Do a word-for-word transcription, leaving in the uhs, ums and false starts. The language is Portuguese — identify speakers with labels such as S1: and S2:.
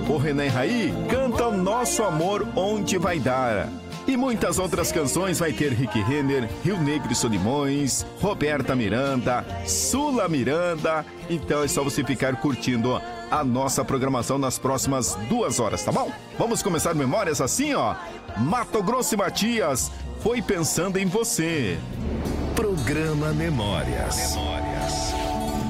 S1: O Renan Raí canta O Nosso Amor Onde Vai Dar. E muitas outras canções vai ter Rick Renner, Rio Negro e Solimões, Roberta Miranda, Sula Miranda. Então é só você ficar curtindo a nossa programação nas próximas duas horas, tá bom? Vamos começar memórias assim, ó. Mato Grosso e Matias, Foi Pensando em Você.
S2: Programa Memórias.